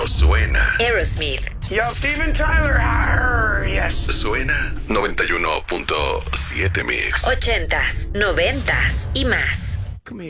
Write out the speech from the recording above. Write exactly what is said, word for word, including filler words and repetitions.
cuando suena. Aerosmith. Yo, Steven Tyler. Arr, yes. Suena noventa y uno punto siete Mix. Ochentas, noventas y más.